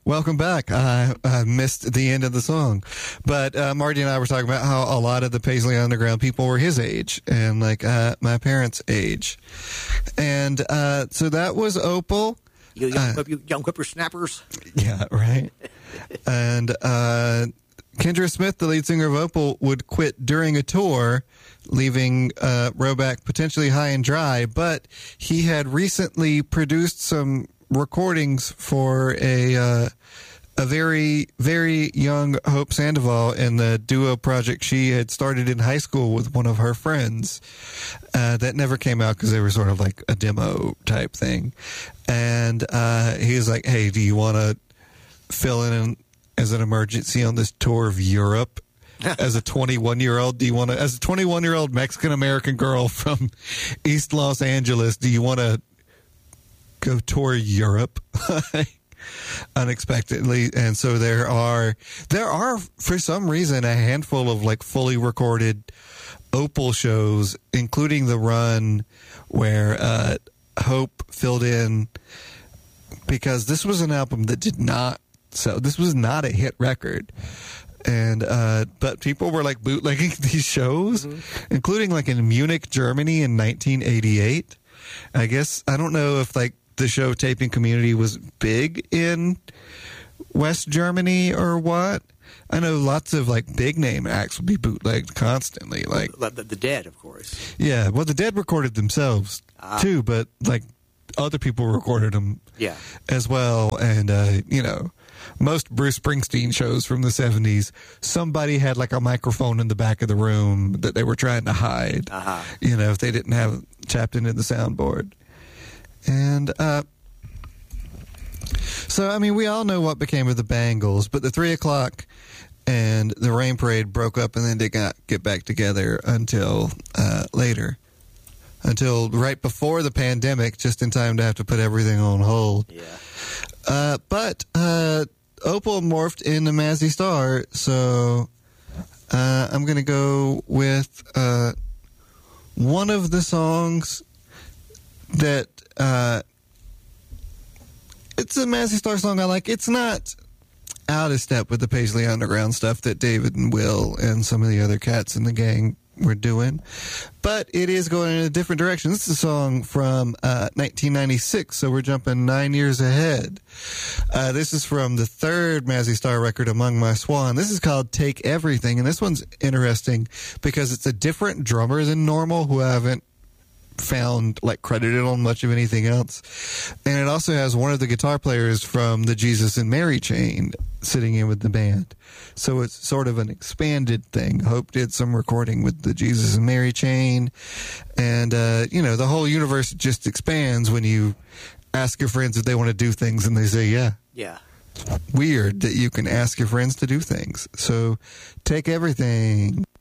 Welcome back. I missed the end of the song, but Marty and I were talking about how a lot of the Paisley Underground people were his age and like my parents' age, and so that was Opal. You young whippersnappers. Yeah, right. And Kendra Smith, the lead singer of Opal, would quit during a tour, leaving Roback potentially high and dry. But he had recently produced some recordings for a very, very young Hope Sandoval in the duo project she had started in high school with one of her friends. That never came out because they were sort of like a demo type thing. And he was like, hey, do you want to fill in as an emergency on this tour of Europe? As a 21-year-old, do you want to, as a 21-year-old Mexican-American girl from East Los Angeles, do you want to go tour Europe unexpectedly? And so there are for some reason a handful of like fully recorded Opal shows, including the run where Hope filled in, because this was an album that did not sell. This was not a hit record. And but people were like bootlegging these shows, including like in Munich, Germany in 1988. I guess I don't know if like the show taping community was big in West Germany or what. I know lots of like big name acts would be bootlegged constantly, like the Dead, of course. Yeah, well, the Dead recorded themselves too, but like other people recorded them, as well. And you know, most Bruce Springsteen shows from the 70s, somebody had like a microphone in the back of the room that they were trying to hide. You know, if they didn't have tapped into the soundboard. And so, I mean, we all know what became of the Bangles, but the 3 o'clock and the Rain Parade broke up and then did not get back together until later. Until right before the pandemic, just in time to have to put everything on hold. Yeah. But Opal morphed into Mazzy Star, so I'm going to go with one of the songs that it's a Mazzy Star song I like. It's not out of step with the Paisley Underground stuff that David and Will and some of the other cats in the gang were doing, but it is going in a different direction. This is a song from 1996, so we're jumping 9 years ahead. This is from the third Mazzy Star record, Among My Swan. This is called Take Everything, and this one's interesting because it's a different drummer than normal who I haven't found like credited on much of anything else, and it also has one of the guitar players from the Jesus and Mary Chain sitting in with the band, so it's sort of an expanded thing. Hope did some recording with the Jesus and Mary Chain, and you know, the whole universe just expands when you ask your friends if they want to do things and they say yeah. Weird that you can ask your friends to do things. So Take Everything.